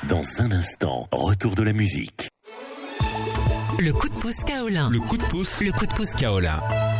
Dans un instant, retour de la musique. Le coup de pouce Kaolin. Le coup de pouce. Le coup de pouce Kaolin.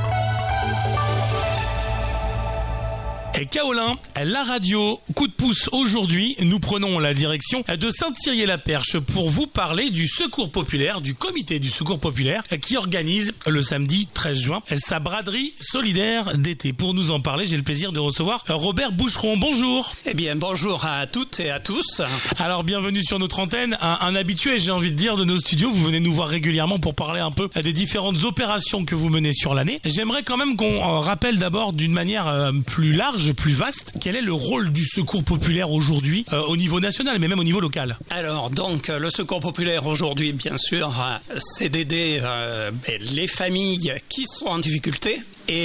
Et Kaolin, la radio, coup de pouce aujourd'hui, nous prenons la direction de Saint-Thirier-la-Perche pour vous parler du Secours Populaire, du comité du Secours Populaire qui organise le samedi 13 juin sa braderie solidaire d'été. Pour nous en parler, j'ai le plaisir de recevoir Robert Boucheron. Bonjour. Eh bien, bonjour à toutes et à tous. Alors, bienvenue sur notre antenne. Un habitué, j'ai envie de dire, de nos studios. Vous venez nous voir régulièrement pour parler un peu des différentes opérations que vous menez sur l'année. J'aimerais quand même qu'on rappelle d'abord d'une manière plus large, plus vaste, quel est le rôle du Secours Populaire aujourd'hui au niveau national, mais même au niveau local. Alors, donc, le Secours Populaire aujourd'hui, bien sûr, c'est d'aider les familles qui sont en difficulté.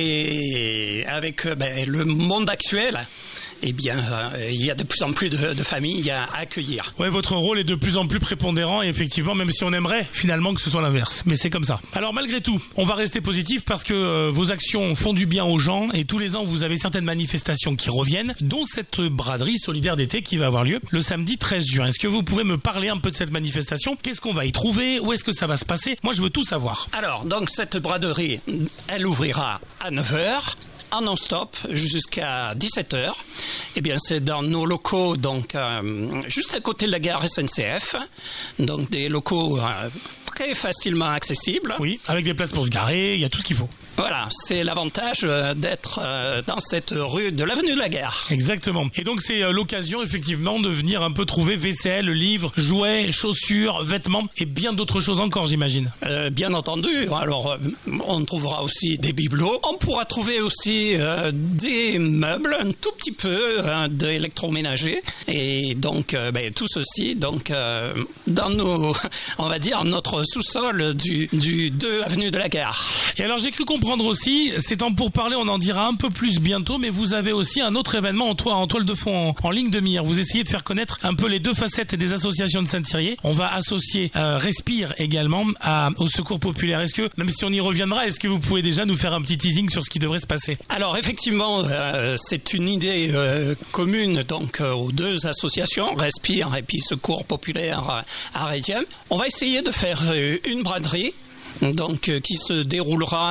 Et avec le monde actuel, eh bien, il y a de plus en plus de familles à accueillir. Ouais, votre rôle est de plus en plus prépondérant et effectivement, même si on aimerait finalement que ce soit l'inverse. Mais c'est comme ça. Alors malgré tout, on va rester positif parce que vos actions font du bien aux gens et tous les ans, vous avez certaines manifestations qui reviennent, dont cette braderie solidaire d'été qui va avoir lieu le samedi 13 juin. Est-ce que vous pouvez me parler un peu de cette manifestation ? Qu'est-ce qu'on va y trouver ? Où est-ce que ça va se passer ? Moi, je veux tout savoir. Alors, donc, cette braderie, elle ouvrira à 9h. En non-stop jusqu'à 17h. Eh bien, c'est dans nos locaux, donc juste à côté de la gare SNCF. Donc, des locaux très facilement accessibles. Oui, avec des places pour se garer, il y a tout ce qu'il faut. Voilà, c'est l'avantage d'être dans cette rue de l'avenue de la Gare. Exactement. Et donc c'est l'occasion effectivement de venir un peu trouver vaisselle, livres, jouets, chaussures, vêtements et bien d'autres choses encore, j'imagine. Bien entendu. Alors on trouvera aussi des bibelots. On pourra trouver aussi des meubles, un tout petit peu d'électroménager. Et donc tout ceci donc dans nos, on va dire notre sous-sol du 2 avenue de la Gare. Et alors j'ai cru comprendre aussi, c'est en pourparler, on en dira un peu plus bientôt, mais vous avez aussi un autre événement en toile de fond, en ligne de mire. Vous essayez de faire connaître un peu les deux facettes des associations de Saint-Thirier. On va associer Respire également au Secours Populaire. Est-ce que, même si on y reviendra, est-ce que vous pouvez déjà nous faire un petit teasing sur ce qui devrait se passer ? Alors effectivement, c'est une idée commune donc aux deux associations, Respire et puis Secours Populaire à Réthiem. On va essayer de faire une braderie. Donc, qui se déroulera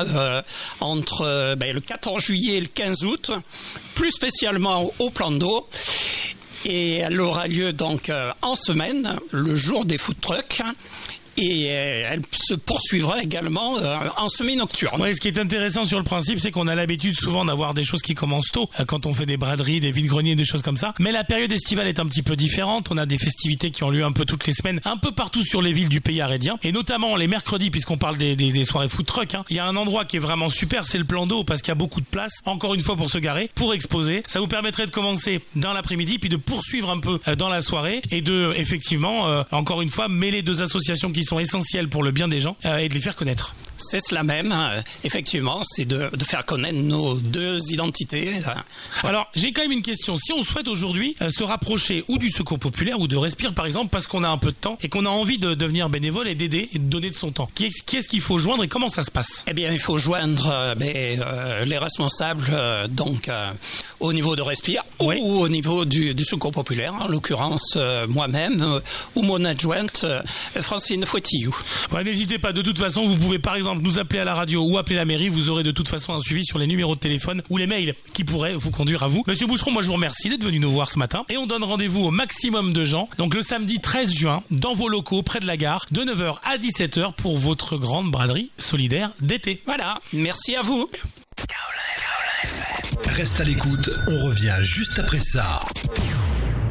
entre le 14 juillet et le 15 août, plus spécialement au plan d'eau. Et elle aura lieu donc en semaine, le jour des food trucks. Et elle se poursuivra également en semi-nocturne. Oui, ce qui est intéressant sur le principe, c'est qu'on a l'habitude souvent d'avoir des choses qui commencent tôt, quand on fait des braderies, des vides-greniers, des choses comme ça. Mais la période estivale est un petit peu différente. On a des festivités qui ont lieu un peu toutes les semaines, un peu partout sur les villes du pays arédien. Et notamment les mercredis, puisqu'on parle des soirées food truck. Il y a un endroit qui est vraiment super, c'est le plan d'eau, parce qu'il y a beaucoup de place, encore une fois pour se garer, pour exposer. Ça vous permettrait de commencer dans l'après-midi, puis de poursuivre un peu dans la soirée, et de, effectivement, encore une fois, mêler deux associations qui sont essentielles pour le bien des gens et de les faire connaître. C'est cela même, effectivement, c'est de faire connaître nos deux identités. Alors, j'ai quand même une question. Si on souhaite aujourd'hui se rapprocher ou du Secours Populaire ou de Respire, par exemple, parce qu'on a un peu de temps et qu'on a envie de devenir bénévole et d'aider et de donner de son temps, qui est-ce qu'il faut joindre et comment ça se passe ? Eh bien, il faut joindre les responsables donc au niveau de Respire ou au niveau du Secours Populaire, en l'occurrence moi-même ou mon adjointe Francine Fouettillou. Ouais, n'hésitez pas, de toute façon, vous pouvez par exemple nous appeler à la radio ou appeler la mairie, vous aurez de toute façon un suivi sur les numéros de téléphone ou les mails qui pourraient vous conduire à vous. Monsieur Boucheron, moi je vous remercie d'être venu nous voir ce matin et on donne rendez-vous au maximum de gens, donc le samedi 13 juin, dans vos locaux, près de la gare, de 9h à 17h pour votre grande braderie solidaire d'été. Voilà, merci à vous. Reste à l'écoute, on revient juste après ça.